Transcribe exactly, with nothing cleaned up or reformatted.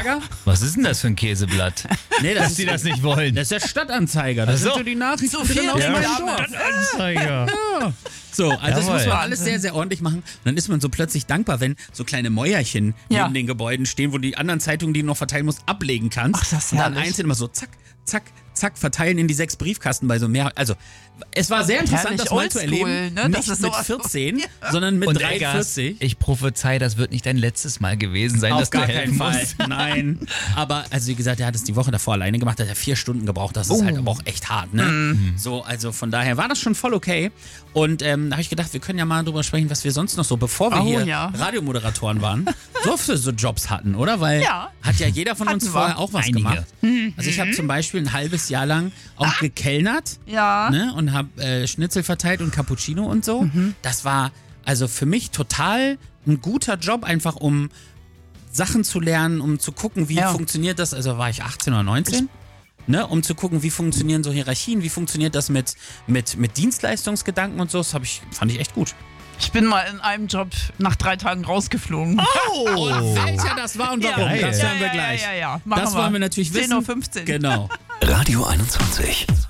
Stadtanzeiger? Was ist denn das für ein Käseblatt? Nee, das Dass ist, die das nicht wollen. das ist der Stadtanzeiger. Das Ach so. sind so die Nachrichten So viel aus ja. meinem Dorf. Stadtanzeiger. So, also das Jawohl. muss man alles sehr, sehr ordentlich machen. Und dann ist man so plötzlich dankbar, wenn so kleine Mäuerchen Ja. neben den Gebäuden stehen, wo die anderen Zeitungen, die du noch verteilen musst, ablegen kannst. Ach, das ist und dann herrlich. einzeln immer so zack, zack, zack, verteilen in die sechs Briefkasten bei so mehr. Also, es war sehr interessant, Herrlich das mal zu oldschool, erleben. ne? Das Nicht ist mit sowas- vierzehn, Ja. sondern mit Und drei Eggers, vierzig. ich prophezei, das wird nicht dein letztes Mal gewesen sein, Auf dass gar du keinen helfen Fall. musst. Nein. Aber, also wie gesagt, er hat es die Woche davor alleine gemacht, hat er vier Stunden gebraucht. Das ist halt aber auch echt hart, ne? So, also von daher war das schon voll okay. Und ähm, da habe ich gedacht, wir können ja mal drüber sprechen, was wir sonst noch so, bevor wir Oh, hier ja. Radiomoderatoren waren, so für so Jobs hatten, oder? Weil Ja. hat ja jeder von uns Hatten wir. vorher auch was Einige. gemacht. Also ich habe zum Beispiel ein halbes Jahr lang auch gekellnert. Ja. Ne, und habe äh, Schnitzel verteilt und Cappuccino und so. Das war also für mich total ein guter Job, einfach um Sachen zu lernen, um zu gucken, wie Ja. funktioniert das. Also war ich achtzehn oder neunzehn. Ne, um zu gucken, wie funktionieren so Hierarchien, wie funktioniert das mit, mit, mit Dienstleistungsgedanken und so. Das hab ich, fand ich echt gut. Ich bin mal in einem Job nach drei Tagen rausgeflogen. Oh! Und welcher das war und warum, Geil. das ja, hören wir ja, gleich. Ja, ja, ja. Machen Das wollen wir natürlich wissen. zehn Uhr fünfzehn. Genau. Radio einundzwanzig.